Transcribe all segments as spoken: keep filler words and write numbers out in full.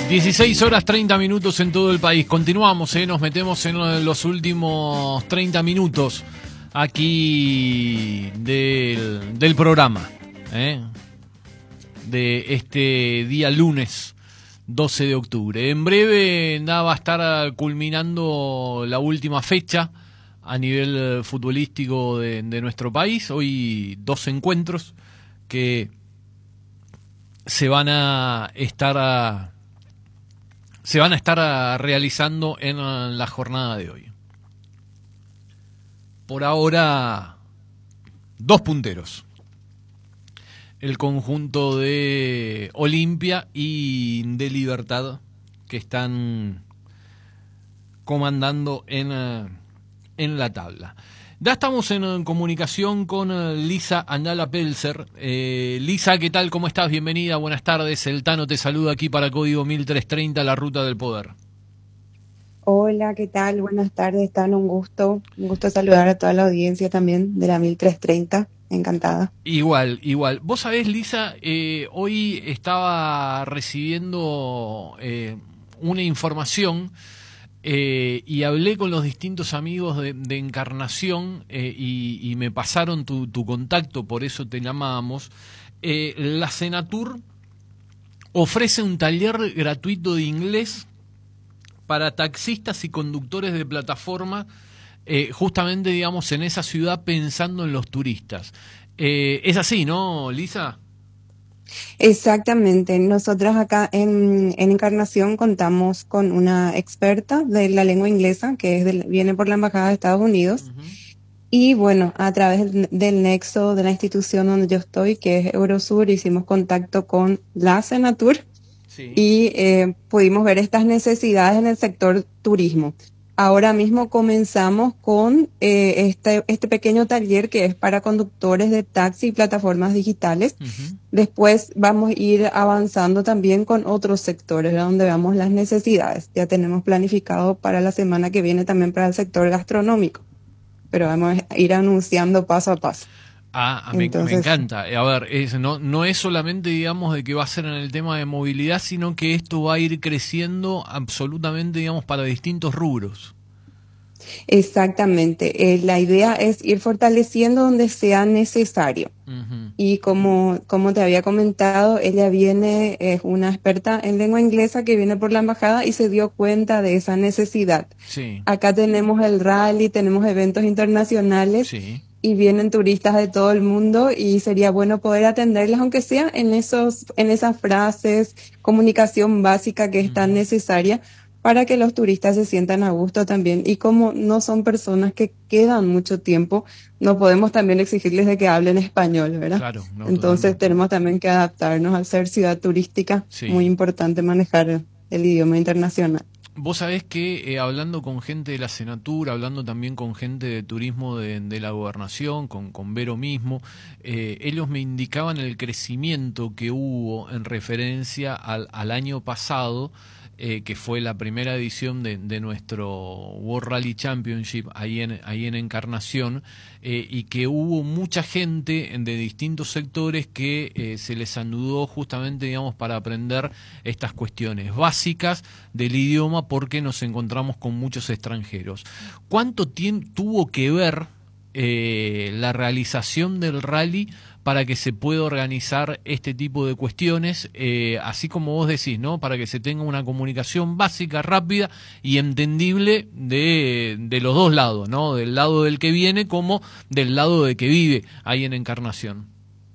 dieciséis horas treinta minutos en todo el país. Continuamos, ¿eh? Nos metemos en los últimos treinta minutos aquí del, del programa, ¿eh? De este día lunes doce de octubre. En breve nada, va a estar culminando la última fecha a nivel futbolístico de, de nuestro país. Hoy dos encuentros que se van a estar a, se van a estar realizando en la jornada de hoy. Por ahora, dos punteros. El conjunto de Olimpia y de Libertad, que están comandando en, en la tabla. Ya estamos en comunicación con Lisa Andala Pelzer. Eh, Lisa, ¿qué tal? ¿Cómo estás? Bienvenida, buenas tardes. El Tano te saluda aquí para Código mil trescientos treinta, La Ruta del Poder. Hola, ¿qué tal? Buenas tardes, Tano, un gusto. Un gusto saludar a toda la audiencia también de la mil trescientos treinta. Encantada. Igual, igual. Vos sabés, Lisa, eh, hoy estaba recibiendo eh, una información eh, y hablé con los distintos amigos de, de Encarnación eh, y, y me pasaron tu, tu contacto, por eso te llamábamos. Eh, la Senatur ofrece un taller gratuito de inglés para taxistas y conductores de plataforma, Eh, justamente, digamos, en esa ciudad pensando en los turistas. Eh, es así, ¿no, Lisa? Exactamente. Nosotros acá en, en Encarnación contamos con una experta de la lengua inglesa que es del, viene por la Embajada de Estados Unidos. Uh-huh. Y bueno, a través del, del nexo de la institución donde yo estoy, que es Eurosur, hicimos contacto con la Senatur. Sí. Y eh, pudimos ver estas necesidades en el sector turismo. Ahora mismo comenzamos con eh, este, este pequeño taller que es para conductores de taxi y plataformas digitales. Uh-huh. Después vamos a ir avanzando también con otros sectores donde veamos las necesidades. Ya tenemos planificado para la semana que viene también para el sector gastronómico, pero vamos a ir anunciando paso a paso. Ah, me, Entonces, me encanta. A ver, es, no, no es solamente, digamos, de que va a ser en el tema de movilidad, sino que esto va a ir creciendo absolutamente, digamos, para distintos rubros. Exactamente. Eh, la idea es ir fortaleciendo donde sea necesario. Uh-huh. Y como, como te había comentado, ella viene, es una experta en lengua inglesa que viene por la embajada y se dio cuenta de esa necesidad. Sí. Acá tenemos el rally, tenemos eventos internacionales. Sí. Y vienen turistas de todo el mundo y sería bueno poder atenderles, aunque sea en esos, en esas frases, comunicación básica que es tan necesaria para que los turistas se sientan a gusto también. Y como no son personas que quedan mucho tiempo, no podemos también exigirles de que hablen español, ¿verdad? Claro, no, Entonces totalmente. Tenemos también que adaptarnos al ser ciudad turística. Sí. Muy importante manejar el idioma internacional. Vos sabés que eh, hablando con gente de la Senatur, hablando también con gente de turismo de, de la gobernación, con, con Vero mismo, eh, ellos me indicaban el crecimiento que hubo en referencia al, al año pasado, eh, que fue la primera edición de, de nuestro World Rally Championship ahí en, ahí en Encarnación, eh, y que hubo mucha gente de distintos sectores que eh, se les anudó justamente, digamos, para aprender estas cuestiones básicas del idioma, porque nos encontramos con muchos extranjeros. ¿Cuánto tiempo tuvo que ver eh, la realización del rally para que se pueda organizar este tipo de cuestiones, eh, así como vos decís, ¿no? Para que se tenga una comunicación básica, rápida y entendible de, de los dos lados, ¿no? Del lado del que viene como del lado de que vive ahí en Encarnación.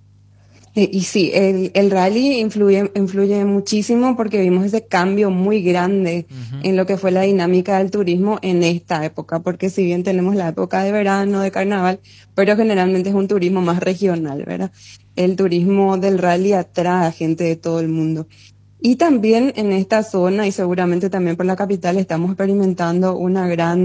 Y, y sí, el, el rally influye, influye muchísimo porque vimos ese cambio muy grande uh-huh. en lo que fue la dinámica del turismo en esta época, porque si bien tenemos la época de verano, de carnaval, pero generalmente es un turismo más regional, ¿verdad? El turismo del rally atrae a gente de todo el mundo. Y también en esta zona y seguramente también por la capital estamos experimentando una gran